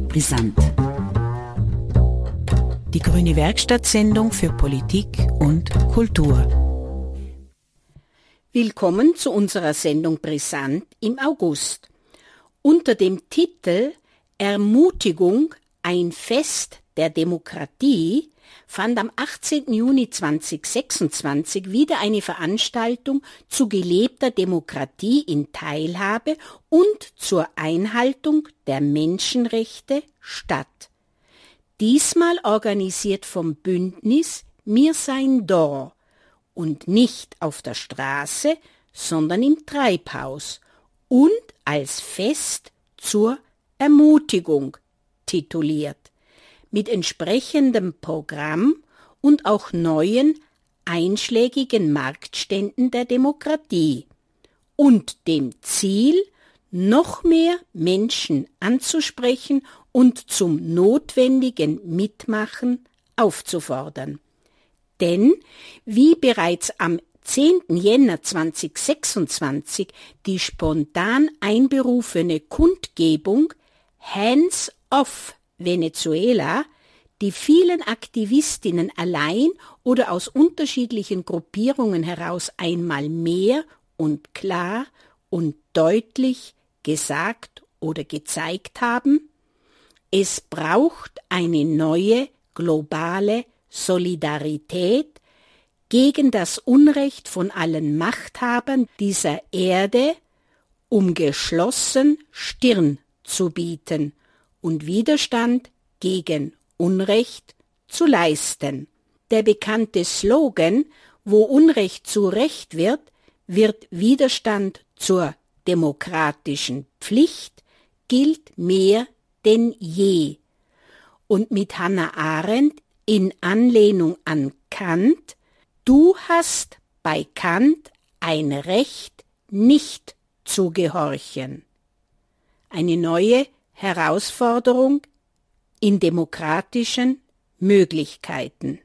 Brisant. Die Grüne Werkstatt-Sendung für Politik und Kultur. Willkommen zu unserer Sendung Brisant im August. Unter dem Titel Ermutigung, ein Fest der Demokratie fand am 18. Juni 2026 wieder eine Veranstaltung zu gelebter Demokratie in Teilhabe und zur Einhaltung der Menschenrechte statt. Diesmal organisiert vom Bündnis Wir sein da und nicht auf der Straße, sondern im Treibhaus und als Fest zur Ermutigung tituliert, mit entsprechendem Programm und auch neuen, einschlägigen Marktständen der Demokratie und dem Ziel, noch mehr Menschen anzusprechen und zum notwendigen Mitmachen aufzufordern. Denn, wie bereits am 10. Jänner 2026 die spontan einberufene Kundgebung Hands Off Venezuela die vielen Aktivistinnen allein oder aus unterschiedlichen Gruppierungen heraus einmal mehr und klar und deutlich gesagt oder gezeigt haben, es braucht eine neue globale Solidarität gegen das Unrecht von allen Machthabern dieser Erde, um geschlossen Stirn zu bieten und Widerstand gegen Unrecht zu leisten. Der bekannte Slogan, wo Unrecht zu Recht wird, wird Widerstand zur demokratischen Pflicht, gilt mehr denn je. Und mit Hannah Arendt in Anlehnung an Kant, du hast bei Kant ein Recht, nicht zu gehorchen. Eine neue Herausforderung in demokratischen Möglichkeiten.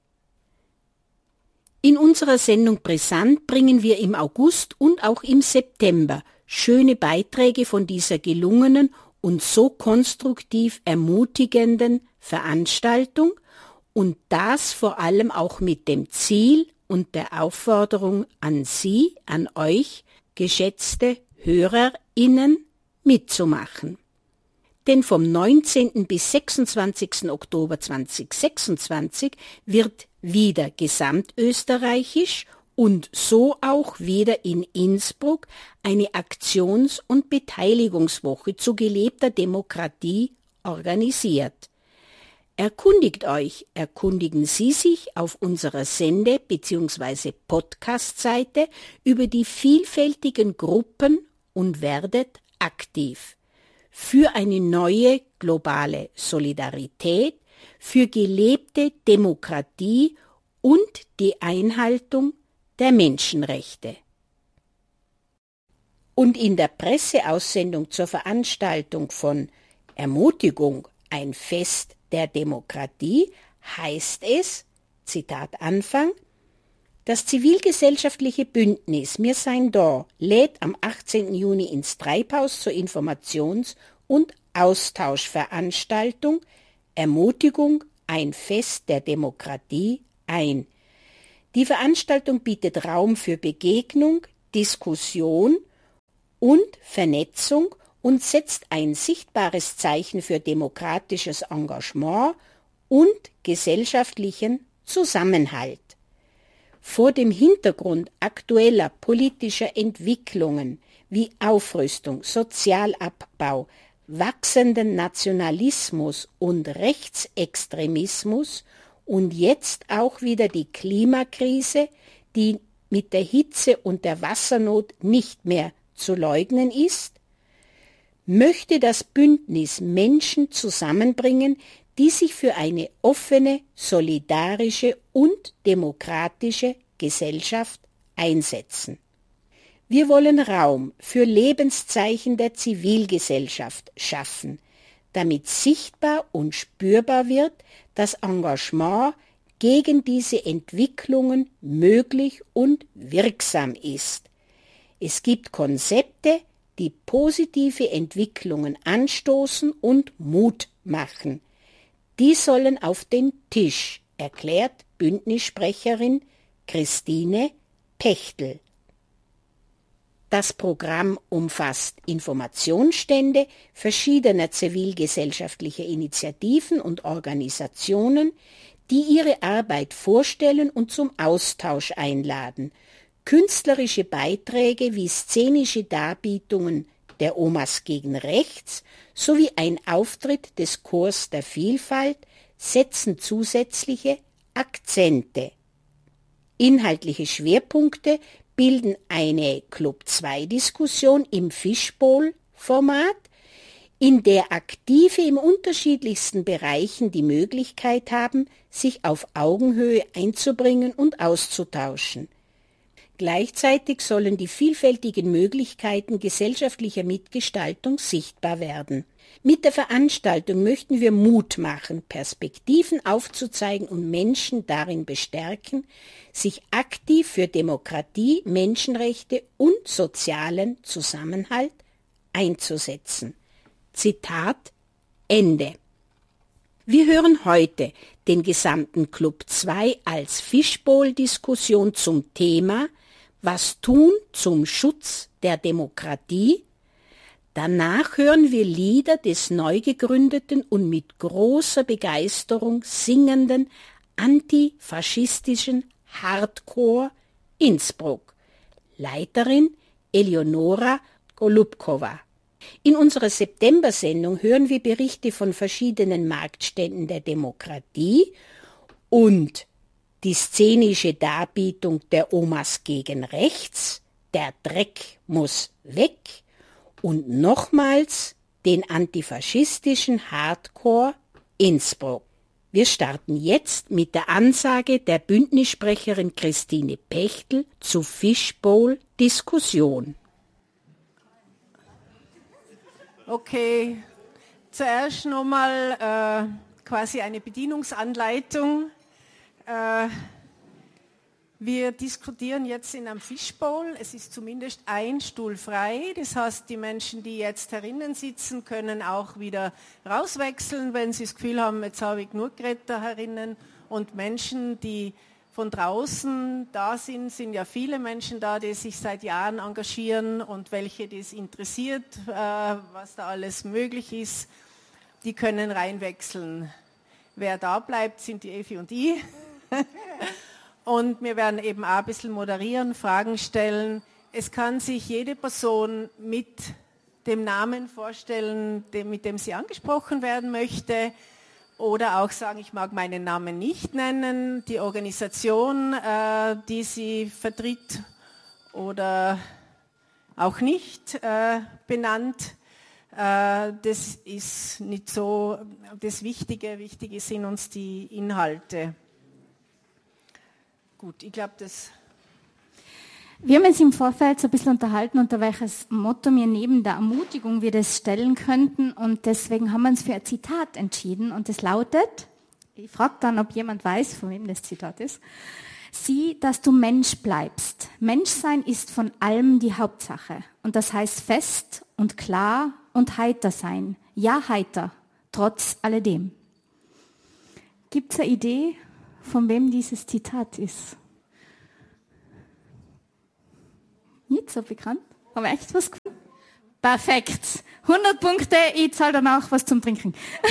In unserer Sendung Brisant bringen wir im August und auch im September schöne Beiträge von dieser gelungenen und so konstruktiv ermutigenden Veranstaltung und das vor allem auch mit dem Ziel und der Aufforderung an Sie, an euch, geschätzte HörerInnen, mitzumachen. Denn vom 19. bis 26. Oktober 2026 wird wieder gesamtösterreichisch und so auch wieder in Innsbruck eine Aktions- und Beteiligungswoche zu gelebter Demokratie organisiert. Erkundigen Sie sich auf unserer Sende- bzw. Podcast-Seite über die vielfältigen Gruppen und werdet aktiv. Für eine neue globale Solidarität, für gelebte Demokratie und die Einhaltung der Menschenrechte. Und in der Presseaussendung zur Veranstaltung von Ermutigung, ein Fest der Demokratie, heißt es, Zitat Anfang, das zivilgesellschaftliche Bündnis Wir sein da lädt am 18. Juni ins Treibhaus zur Informations- und Austauschveranstaltung Ermutigung, ein Fest der Demokratie ein. Die Veranstaltung bietet Raum für Begegnung, Diskussion und Vernetzung und setzt ein sichtbares Zeichen für demokratisches Engagement und gesellschaftlichen Zusammenhalt. Vor dem Hintergrund aktueller politischer Entwicklungen wie Aufrüstung, Sozialabbau, wachsenden Nationalismus und Rechtsextremismus und jetzt auch wieder die Klimakrise, die mit der Hitze und der Wassernot nicht mehr zu leugnen ist, möchte das Bündnis Menschen zusammenbringen, die sich für eine offene, solidarische und demokratische Gesellschaft einsetzen. Wir wollen Raum für Lebenszeichen der Zivilgesellschaft schaffen, damit sichtbar und spürbar wird, dass Engagement gegen diese Entwicklungen möglich und wirksam ist. Es gibt Konzepte, die positive Entwicklungen anstoßen und Mut machen. Die sollen auf den Tisch, erklärt Bündnissprecherin Christine Pechtel. Das Programm umfasst Informationsstände verschiedener zivilgesellschaftlicher Initiativen und Organisationen, die ihre Arbeit vorstellen und zum Austausch einladen. Künstlerische Beiträge wie szenische Darbietungen der Omas gegen Rechts sowie ein Auftritt des Chors der Vielfalt setzen zusätzliche Akzente. Inhaltliche Schwerpunkte bilden eine Club-2-Diskussion im Fishbowl-Format, in der Aktive in unterschiedlichsten Bereichen die Möglichkeit haben, sich auf Augenhöhe einzubringen und auszutauschen. Gleichzeitig sollen die vielfältigen Möglichkeiten gesellschaftlicher Mitgestaltung sichtbar werden. Mit der Veranstaltung möchten wir Mut machen, Perspektiven aufzuzeigen und Menschen darin bestärken, sich aktiv für Demokratie, Menschenrechte und sozialen Zusammenhalt einzusetzen. Zitat Ende. Wir hören heute den gesamten Club 2 als Fishbowl-Diskussion zum Thema Was tun zum Schutz der Demokratie? Danach hören wir Lieder des neu gegründeten und mit großer Begeisterung singenden antifaschistischen Hardcore Innsbruck. Leiterin Eleonora Golubkova. In unserer September-Sendung hören wir Berichte von verschiedenen Marktständen der Demokratie und die szenische Darbietung der Omas gegen Rechts, der Dreck muss weg und nochmals den antifaschistischen Hardcore Innsbruck. Wir starten jetzt mit der Ansage der Bündnissprecherin Christine Pechtel zu Fishbowl-Diskussion. Okay, zuerst nochmal quasi eine Bedienungsanleitung. Wir diskutieren jetzt in einem Fishbowl. Es ist zumindest ein Stuhl frei. Das heißt, die Menschen, die jetzt herinnen sitzen, können auch wieder rauswechseln, wenn sie das Gefühl haben, jetzt habe ich genug geredet da herinnen. Und Menschen, die von draußen da sind, sind ja viele Menschen da, die sich seit Jahren engagieren und welche das interessiert, was da alles möglich ist, die können reinwechseln. Wer da bleibt, sind die Evi und ich. Und wir werden eben auch ein bisschen moderieren, Fragen stellen. Es kann sich jede Person mit dem Namen vorstellen, mit dem sie angesprochen werden möchte. Oder auch sagen, ich mag meinen Namen nicht nennen, die Organisation, die sie vertritt oder auch nicht benannt. Das ist nicht so das Wichtige. Wichtig sind uns die Inhalte. Gut, ich glaube, das... Wir haben uns im Vorfeld so ein bisschen unterhalten, unter welches Motto wir neben der Ermutigung wir das stellen könnten, und deswegen haben wir uns für ein Zitat entschieden, und das lautet, ich frage dann, ob jemand weiß, von wem das Zitat ist: Sieh, dass du Mensch bleibst. Menschsein ist von allem die Hauptsache, und das heißt fest und klar und heiter sein. Ja, heiter, trotz alledem. Gibt es eine Idee, von wem dieses Zitat ist? Nicht so bekannt? Haben wir echt was gefunden? Perfekt. 100 Punkte, ich zahle danach was zum Trinken.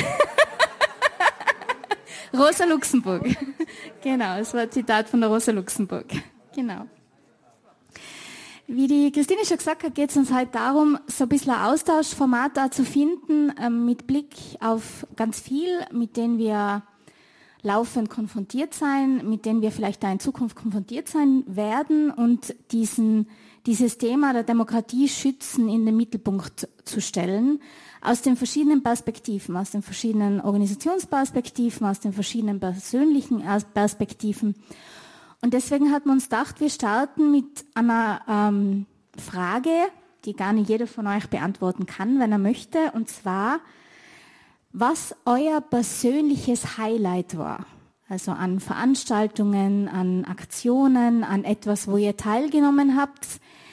Rosa Luxemburg. Genau, es war ein Zitat von der Rosa Luxemburg. Genau. Wie die Christine schon gesagt hat, geht es uns halt darum, so ein bisschen ein Austauschformat da zu finden, mit Blick auf ganz viel, mit denen wir laufend konfrontiert sein, mit denen wir vielleicht da in Zukunft konfrontiert sein werden, und dieses Thema der Demokratie schützen in den Mittelpunkt zu stellen, aus den verschiedenen Perspektiven, aus den verschiedenen Organisationsperspektiven, aus den verschiedenen persönlichen Perspektiven. Und deswegen hat man uns gedacht, wir starten mit einer Frage, die gar nicht jeder von euch beantworten kann, wenn er möchte, und zwar: Was euer persönliches Highlight war, also an Veranstaltungen, an Aktionen, an etwas, wo ihr teilgenommen habt,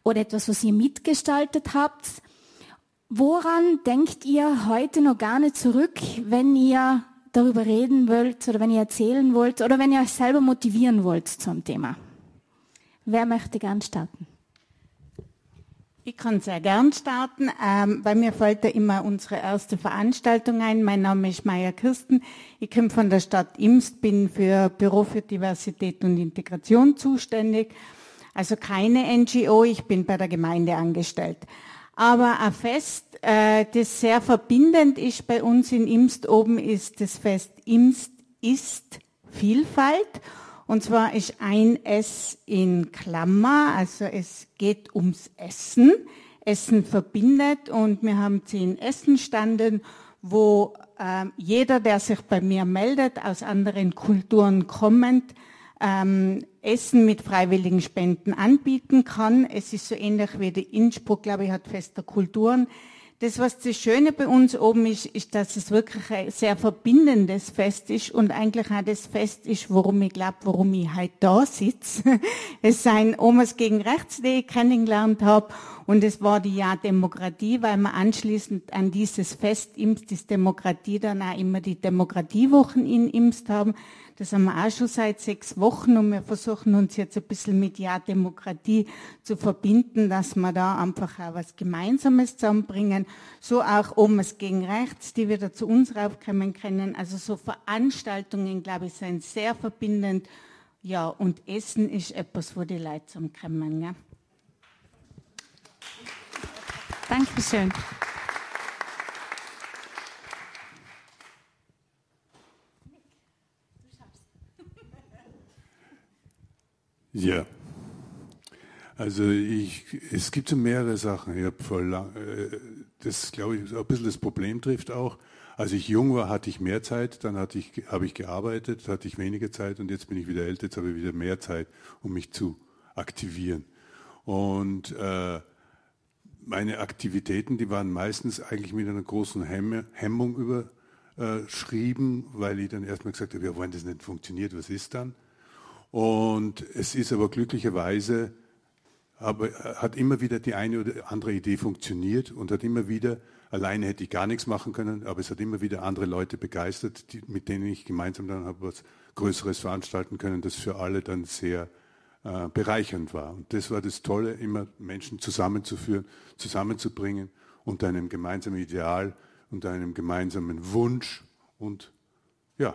oder etwas, was ihr mitgestaltet habt. Woran denkt ihr heute noch gerne zurück, wenn ihr darüber reden wollt oder wenn ihr erzählen wollt oder wenn ihr euch selber motivieren wollt zum Thema? Wer möchte gern starten? Ich kann sehr gern starten, weil mir fällt da immer unsere erste Veranstaltung ein. Mein Name ist Maja Kirsten. Ich komme von der Stadt Imst, bin für Büro für Diversität und Integration zuständig. Also keine NGO, ich bin bei der Gemeinde angestellt. Aber ein Fest, das sehr verbindend ist bei uns in Imst oben, ist das Fest Imst ist Vielfalt. Und zwar ist ein S in Klammer, also es geht ums Essen. Essen verbindet und wir haben 10 Essenstanden, wo jeder, der sich bei mir meldet, aus anderen Kulturen kommend, Essen mit freiwilligen Spenden anbieten kann. Es ist so ähnlich wie der Innsbruck, glaube ich, hat Fest der Kulturen. Das, was das Schöne bei uns oben ist, ist, dass es wirklich ein sehr verbindendes Fest ist und eigentlich auch das Fest ist, warum ich glaube, warum ich heute da sitze. Es sind Omas gegen Rechts, die ich kennengelernt habe, und es war die Jahr-Demokratie, weil wir anschließend an dieses Fest Imst ist Demokratie dann auch immer die Demokratiewochen in Imst haben. Das haben wir auch schon seit 6 Wochen und wir versuchen uns jetzt ein bisschen mit Jahr-Demokratie zu verbinden, dass wir da einfach auch was Gemeinsames zusammenbringen. So auch Omas gegen Rechts, die wieder zu uns raufkommen können. Also so Veranstaltungen, glaube ich, sind sehr verbindend. Ja, und Essen ist etwas, wo die Leute zusammenkommen. Ja. Dankeschön. Ja, also es gibt so mehrere Sachen. Ich das, glaube ich, ein bisschen das Problem trifft auch. Als ich jung war, hatte ich mehr Zeit, dann habe ich gearbeitet, hatte ich weniger Zeit und jetzt bin ich wieder älter, jetzt habe ich wieder mehr Zeit, um mich zu aktivieren. Und meine Aktivitäten, die waren meistens eigentlich mit einer großen Hemmung überschrieben, weil ich dann erstmal gesagt habe, ja, wenn das nicht funktioniert, was ist dann? Und es ist aber glücklicherweise, hat immer wieder die eine oder andere Idee funktioniert und hat immer wieder, alleine hätte ich gar nichts machen können, aber es hat immer wieder andere Leute begeistert, mit denen ich gemeinsam dann habe was Größeres veranstalten können, das für alle dann sehr bereichernd war. Und das war das Tolle, immer Menschen zusammenzuführen, zusammenzubringen unter einem gemeinsamen Ideal, unter einem gemeinsamen Wunsch und ja.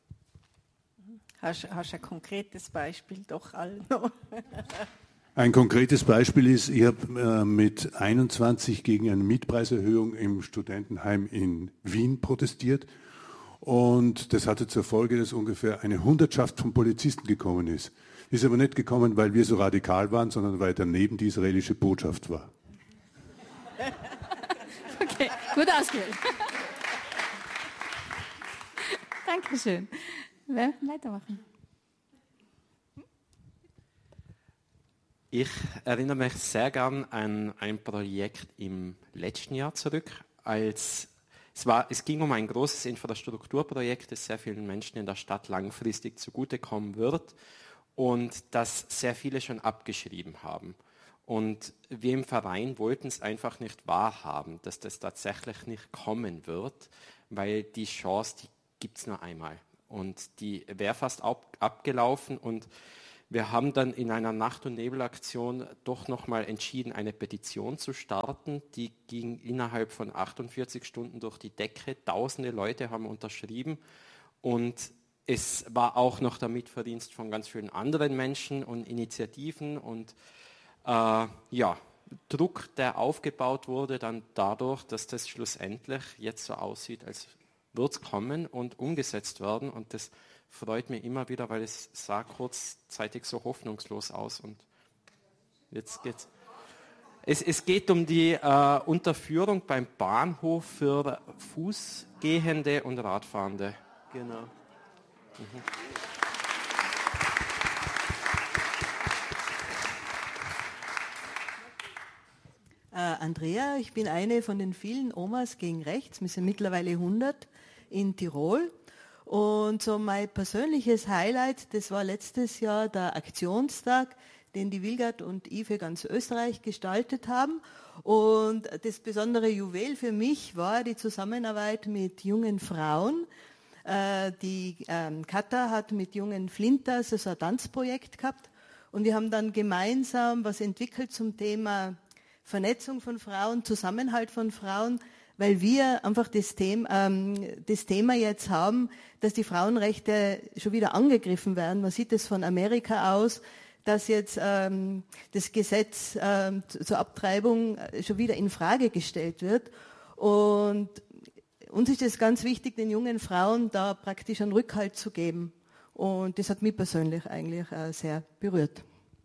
Hast ein konkretes Beispiel doch allen noch? Ein konkretes Beispiel ist, ich habe mit 21 gegen eine Mietpreiserhöhung im Studentenheim in Wien protestiert und das hatte zur Folge, dass ungefähr eine Hundertschaft von Polizisten gekommen ist. Ist aber nicht gekommen, weil wir so radikal waren, sondern weil daneben die israelische Botschaft war. Okay, gut ausgewählt. Dankeschön. Wer weitermachen? Ich erinnere mich sehr gern an ein Projekt im letzten Jahr zurück, es ging um ein großes Infrastrukturprojekt, das sehr vielen Menschen in der Stadt langfristig zugutekommen wird und das sehr viele schon abgeschrieben haben. Und wir im Verein wollten es einfach nicht wahrhaben, dass das tatsächlich nicht kommen wird, weil die Chance, die gibt es nur einmal. Und die wäre fast abgelaufen und wir haben dann in einer Nacht- und Nebelaktion doch nochmal entschieden, eine Petition zu starten. Die ging innerhalb von 48 Stunden durch die Decke. Tausende Leute haben unterschrieben und es war auch noch der Mitverdienst von ganz vielen anderen Menschen und Initiativen und Druck, der aufgebaut wurde dann dadurch, dass das schlussendlich jetzt so aussieht, als wird es kommen und umgesetzt werden und das freut mich immer wieder, weil es sah kurzzeitig so hoffnungslos aus und jetzt geht's. Es geht um die Unterführung beim Bahnhof für Fußgehende und Radfahrende. Genau. Mhm. Andrea, ich bin eine von den vielen Omas gegen Rechts, wir sind mittlerweile 100 in Tirol. Und so mein persönliches Highlight, das war letztes Jahr der Aktionstag, den die Wilgert und ich für ganz Österreich gestaltet haben. Und das besondere Juwel für mich war die Zusammenarbeit mit jungen Frauen. Die Katha hat mit jungen Flinters so ein Tanzprojekt gehabt und wir haben dann gemeinsam was entwickelt zum Thema Vernetzung von Frauen, Zusammenhalt von Frauen, weil wir einfach das Thema jetzt haben, dass die Frauenrechte schon wieder angegriffen werden. Man sieht es von Amerika aus, dass jetzt das Gesetz zur Abtreibung schon wieder in Frage gestellt wird. Und uns ist es ganz wichtig, den jungen Frauen da praktisch einen Rückhalt zu geben. Und das hat mich persönlich eigentlich sehr berührt.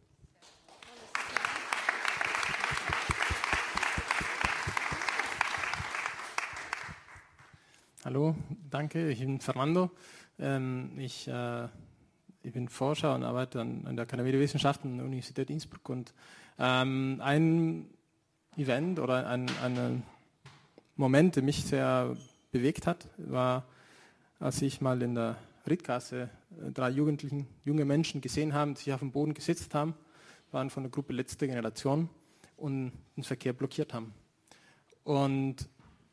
Hallo, danke, ich bin Fernando. Ich bin Forscher und arbeite an der Akademie der Wissenschaften an der Universität Innsbruck. Und ein Event oder ein Moment, der mich sehr bewegt hat, war, als ich mal in der Rittgasse 3 junge Menschen gesehen habe, die sich auf dem Boden gesetzt haben, waren von der Gruppe Letzte Generation und den Verkehr blockiert haben. Und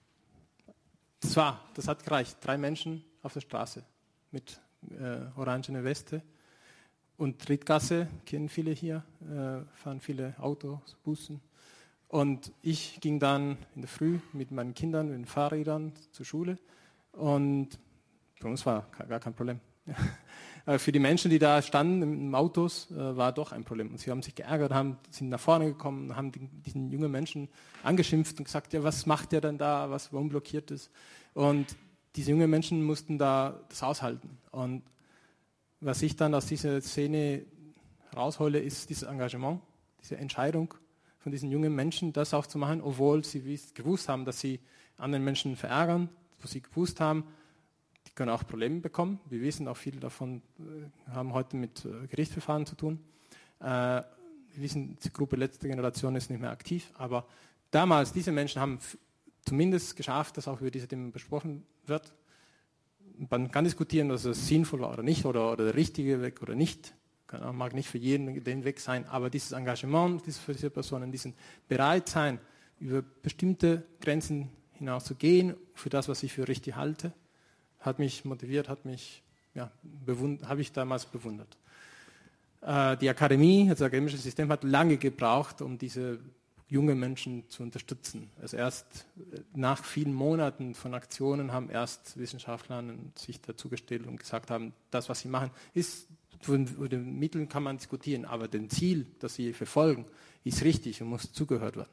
das hat gereicht. 3 Menschen auf der Straße mit orangener Weste. Und Rittgasse kennen viele hier, fahren viele Autos, Bussen. Und ich ging dann in der Früh mit meinen Kindern, mit den Fahrrädern zur Schule. Und für uns war gar kein Problem. Aber für die Menschen, die da standen im Autos, war doch ein Problem. Und sie haben sich geärgert, sind nach vorne gekommen, haben diesen jungen Menschen angeschimpft und gesagt, ja, was macht der denn da, warum blockiert es? Und diese jungen Menschen mussten da das aushalten. Und was ich dann aus dieser Szene raushole, ist dieses Engagement, diese Entscheidung von diesen jungen Menschen, das auch zu machen, obwohl sie gewusst haben, dass sie anderen Menschen verärgern, wo sie gewusst haben, die können auch Probleme bekommen. Wir wissen auch, viele davon haben heute mit Gerichtsverfahren zu tun. Wir wissen, die Gruppe Letzte Generation ist nicht mehr aktiv, aber damals, diese Menschen haben zumindest geschafft, dass auch über diese Themen besprochen wird. Man kann diskutieren, dass es sinnvoll war oder nicht, oder der richtige Weg oder nicht. Mag nicht für jeden den Weg sein, aber dieses Engagement für diese Personen, diesen Bereitsein, über bestimmte Grenzen hinaus zu gehen, für das, was ich für richtig halte, hat mich motiviert, habe ich damals bewundert. Die Akademie, das akademische System, hat lange gebraucht, um diese jungen Menschen zu unterstützen. Also erst nach vielen Monaten von Aktionen haben erst Wissenschaftler sich dazu gestellt und gesagt haben, das, was sie machen, ist, von den Mitteln kann man diskutieren, aber das Ziel, das sie verfolgen, ist richtig und muss zugehört werden.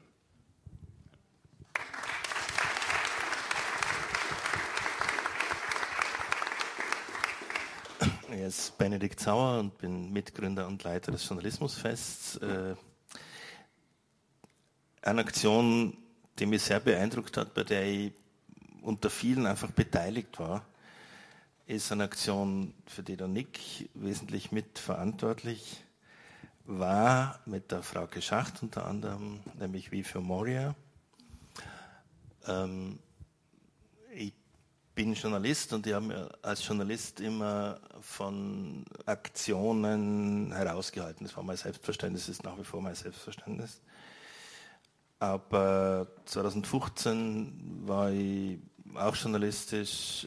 Ich bin Benedikt Sauer und bin Mitgründer und Leiter des Journalismusfests. Eine Aktion, die mich sehr beeindruckt hat, bei der ich unter vielen einfach beteiligt war, ist eine Aktion, für die der Nick wesentlich mitverantwortlich war, mit der Frauke Schacht unter anderem, nämlich We for Moria. Ich bin Journalist und ich habe mir als Journalist immer von Aktionen herausgehalten. Das war mein Selbstverständnis, ist nach wie vor mein Selbstverständnis. Aber 2015 war ich auch journalistisch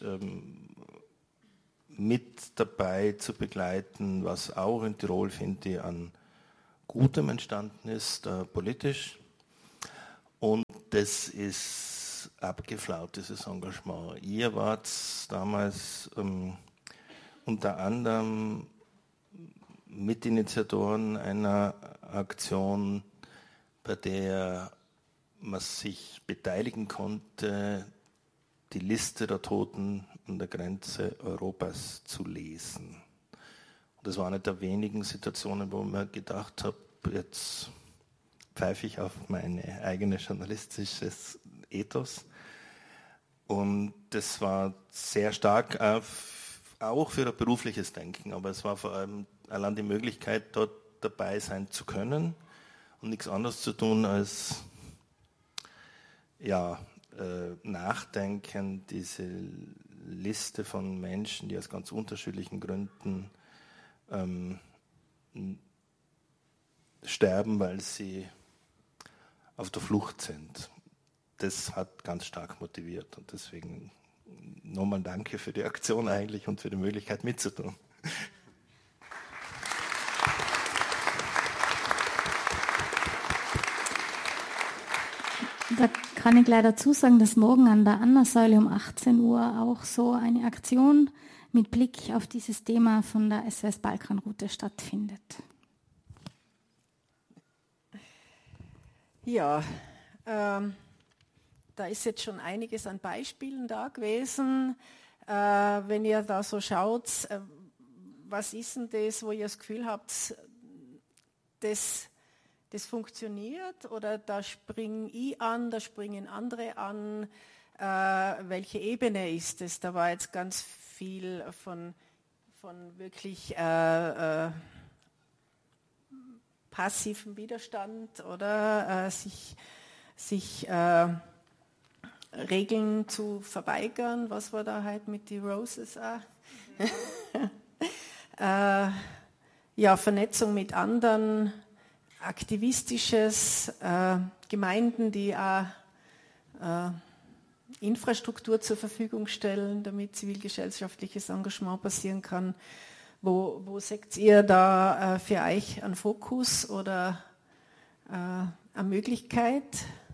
mit dabei zu begleiten, was auch in Tirol, finde ich, an Gutem entstanden ist, politisch. Und das ist abgeflaut, dieses Engagement. Ihr wart damals unter anderem Mitinitiatoren einer Aktion, bei der man sich beteiligen konnte, die Liste der Toten an der Grenze Europas zu lesen. Und das war eine der wenigen Situationen, wo ich mir gedacht habe, jetzt pfeife ich auf meine eigene journalistisches Ethos. Und das war sehr stark auch für ein berufliches Denken, aber es war vor allem allein die Möglichkeit, dort dabei sein zu können und nichts anderes zu tun als nachdenken, diese Liste von Menschen, die aus ganz unterschiedlichen Gründen sterben, weil sie auf der Flucht sind. Das hat ganz stark motiviert und deswegen nochmal danke für die Aktion eigentlich und für die Möglichkeit mitzutun. Da kann ich gleich dazu sagen, dass morgen an der Anna-Säule um 18 Uhr auch so eine Aktion mit Blick auf dieses Thema von der SOS Balkanroute stattfindet. Ja, da ist jetzt schon einiges an Beispielen da gewesen. Wenn ihr da so schaut, was ist denn das, wo ihr das Gefühl habt, das funktioniert oder da springe ich an, da springen andere an. Welche Ebene ist es? Da war jetzt ganz viel von wirklich passivem Widerstand oder sich Regeln zu verweigern. Was war da halt mit die Roses auch? Ja, Vernetzung mit anderen, aktivistisches, Gemeinden, die auch Infrastruktur zur Verfügung stellen, damit zivilgesellschaftliches Engagement passieren kann. Wo seht ihr da für euch einen Fokus oder eine Möglichkeit?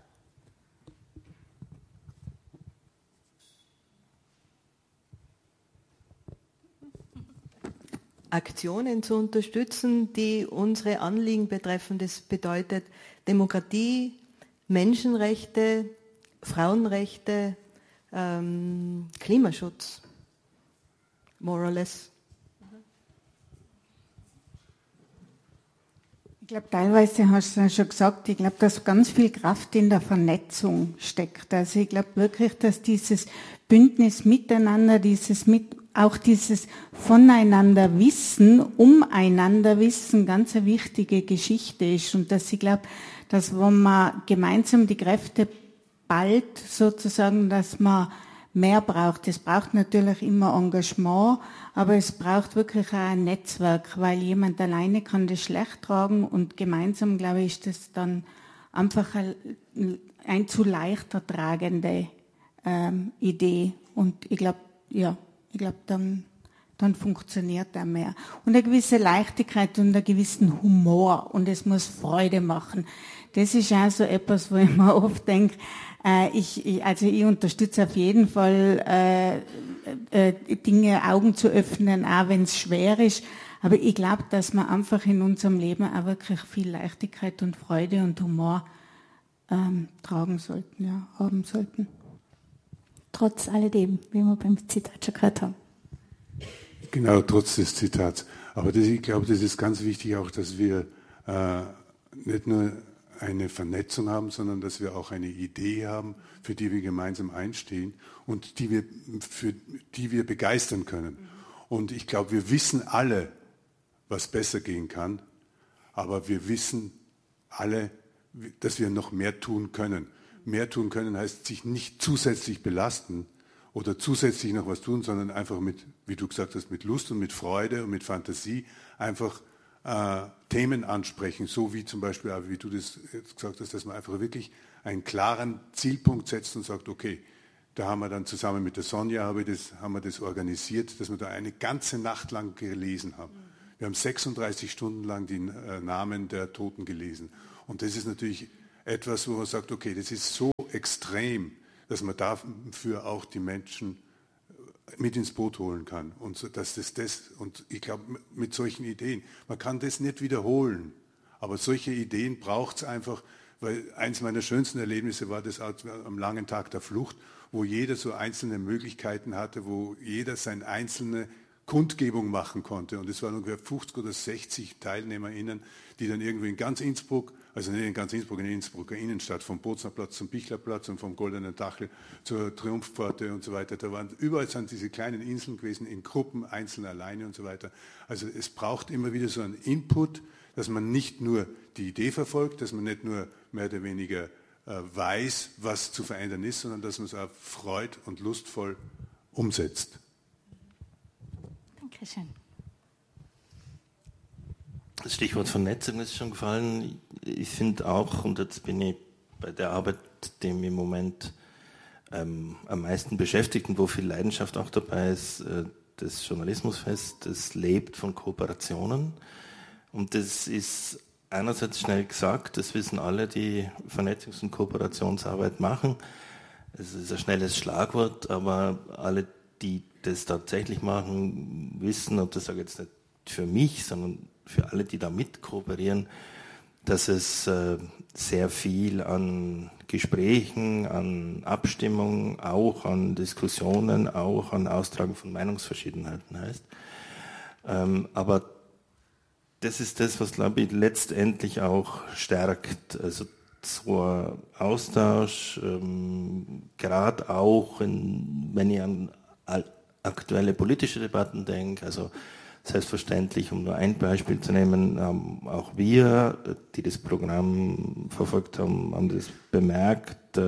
Aktionen zu unterstützen, die unsere Anliegen betreffen. Das bedeutet Demokratie, Menschenrechte, Frauenrechte, Klimaschutz, more or less. Ich glaube, teilweise hast du ja schon gesagt, ich glaube, dass ganz viel Kraft in der Vernetzung steckt. Also ich glaube wirklich, dass dieses Bündnis miteinander, auch dieses Voneinander Wissen, umeinander Wissen ganz eine wichtige Geschichte ist. Und dass ich glaube, dass wenn man gemeinsam die Kräfte ballt, sozusagen, dass man mehr braucht. Es braucht natürlich immer Engagement, aber es braucht wirklich auch ein Netzwerk, weil jemand alleine kann das schlecht tragen und gemeinsam, glaube ich, ist das dann einfach ein zu leichter tragende Idee. Und ich glaube, dann funktioniert er mehr. Und eine gewisse Leichtigkeit und einen gewissen Humor und es muss Freude machen. Das ist auch so etwas, wo ich mir oft denke, ich unterstütze auf jeden Fall Dinge, Augen zu öffnen, auch wenn es schwer ist. Aber ich glaube, dass wir einfach in unserem Leben auch wirklich viel Leichtigkeit und Freude und Humor tragen sollten, haben sollten. Trotz alledem, wie wir beim Zitat schon gehört haben. Genau, trotz des Zitats. Aber ich glaube, das ist ganz wichtig auch, dass wir nicht nur eine Vernetzung haben, sondern dass wir auch eine Idee haben, für die wir gemeinsam einstehen und für die wir begeistern können. Und ich glaube, wir wissen alle, was besser gehen kann, aber wir wissen alle, dass wir noch mehr tun können. Mehr tun können heißt, sich nicht zusätzlich belasten oder zusätzlich noch was tun, sondern einfach mit, wie du gesagt hast, mit Lust und mit Freude und mit Fantasie einfach Themen ansprechen, so wie zum Beispiel, wie du das jetzt gesagt hast, dass man einfach wirklich einen klaren Zielpunkt setzt und sagt, okay, da haben wir dann zusammen mit der Sonja haben wir das organisiert, dass wir da eine ganze Nacht lang gelesen haben. Wir haben 36 Stunden lang die Namen der Toten gelesen. Und das ist natürlich etwas, wo man sagt, okay, das ist so extrem, dass man dafür auch die Menschen mit ins Boot holen kann. Und so, dass und ich glaube, mit solchen Ideen, man kann das nicht wiederholen, aber solche Ideen braucht es einfach, weil eins meiner schönsten Erlebnisse war das am langen Tag der Flucht, wo jeder so einzelne Möglichkeiten hatte, wo jeder seine einzelne Kundgebung machen konnte. Und es waren ungefähr 50 oder 60 TeilnehmerInnen, die dann irgendwie in ganz Innsbruck, also nicht in ganz Innsbruck, in der Innsbrucker Innenstadt, vom Boznerplatz zum Bichlerplatz und vom Goldenen Dachel zur Triumphpforte und so weiter. Da waren überall sind diese kleinen Inseln gewesen, in Gruppen, einzeln, alleine und so weiter. Also es braucht immer wieder so einen Input, dass man nicht nur die Idee verfolgt, dass man nicht nur mehr oder weniger weiß, was zu verändern ist, sondern dass man es auch freud- und lustvoll umsetzt. Dankeschön. Das Stichwort Vernetzung ist schon gefallen. Ich finde auch, und jetzt bin ich bei der Arbeit, die mich im Moment am meisten beschäftigt und wo viel Leidenschaft auch dabei ist, das Journalismusfest, das lebt von Kooperationen. Und das ist einerseits schnell gesagt, das wissen alle, die Vernetzungs- und Kooperationsarbeit machen. Es ist ein schnelles Schlagwort, aber alle, die das tatsächlich machen, wissen, und das sage ich jetzt nicht für mich, sondern für alle, die da mit kooperieren, dass es sehr viel an Gesprächen, an Abstimmung, auch an Diskussionen, auch an Austragen von Meinungsverschiedenheiten heißt. Aber das ist das, was, glaube ich, letztendlich auch stärkt. Also so ein Austausch, gerade auch, wenn ich an aktuelle politische Debatten denke, also selbstverständlich, um nur ein Beispiel zu nehmen, auch wir, die das Programm verfolgt haben das bemerkt,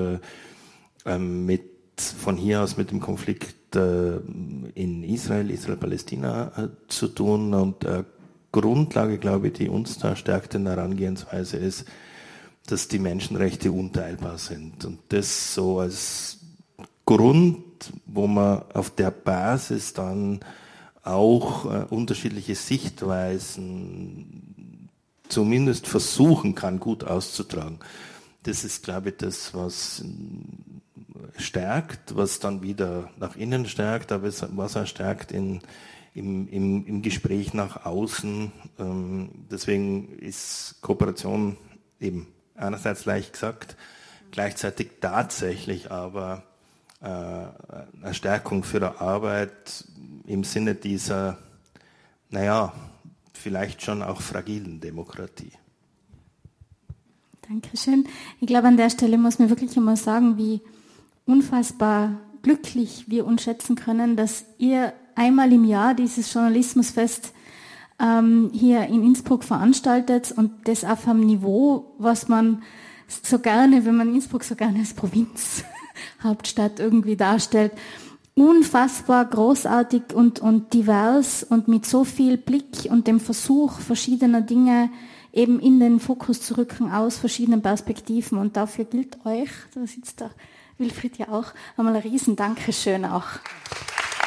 von hier aus mit dem Konflikt in Israel-Palästina zu tun. Und Grundlage, glaube ich, die uns da stärkt in der Herangehensweise ist, dass die Menschenrechte unteilbar sind. Und das so als Grund, wo man auf der Basis dann auch unterschiedliche Sichtweisen zumindest versuchen kann, gut auszutragen. Das ist, glaube ich, das, was stärkt, was dann wieder nach innen stärkt, aber was auch stärkt im Gespräch nach außen. Deswegen ist Kooperation eben einerseits leicht gesagt, gleichzeitig tatsächlich aber eine Stärkung für die Arbeit im Sinne dieser, vielleicht schon auch fragilen Demokratie. Dankeschön. Ich glaube, an der Stelle muss man wirklich einmal sagen, wie unfassbar glücklich wir uns schätzen können, dass ihr einmal im Jahr dieses Journalismusfest hier in Innsbruck veranstaltet und das auf einem Niveau, was man so gerne, wenn man Innsbruck so gerne als Provinzhauptstadt irgendwie darstellt, unfassbar großartig und divers und mit so viel Blick und dem Versuch verschiedener Dinge eben in den Fokus zu rücken aus verschiedenen Perspektiven. Und dafür gilt euch, da sitzt der Wilfried ja auch, einmal ein riesen Dankeschön auch.